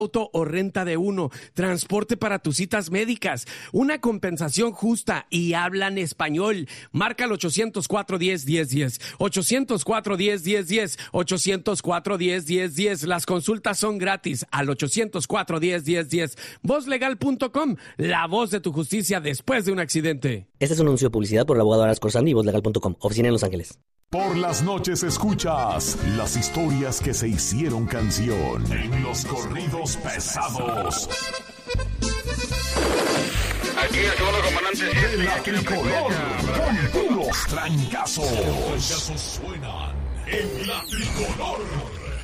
auto o renta de uno, transporte para tus citas médicas, una compensación justa y hablan español. Marca al 800-410-1010, 800-410-1010, 800-410-1010. Las consultas son gratis al 800-410-1010. Vozlegal.com, la voz de tu justicia después de un accidente. Este es un anuncio de publicidad por el abogado Aras Corsandi y Vozlegal.com, oficina en Los Ángeles. Por las noches escuchas las historias que se hicieron canción en los corridos pesados. Aquí el segundo comandante De la Tricolor, con puros trancazos. Los trancazos suenan en la Tricolor.